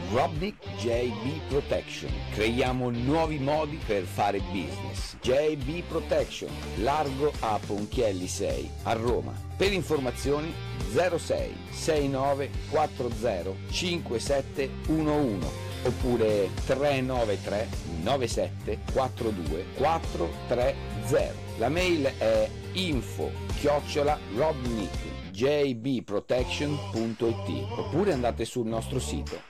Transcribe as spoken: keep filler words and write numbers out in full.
Robnik J B Protection. Creiamo nuovi modi per fare business. J B Protection, largo a Ponchielli sei a Roma. Per informazioni zero sei sei nove quattro zero cinque sette uno uno oppure tre nove tre nove sette quattro due quattro tre zero. La mail è info chiocciola robnik j b protection punto it oppure andate sul nostro sito